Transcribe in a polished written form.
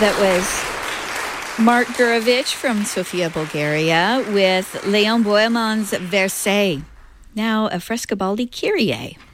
That was Mark Gurevich from Sofia, Bulgaria, with Leon Bohemond's Versailles. Now, a Frescobaldi Kyrie.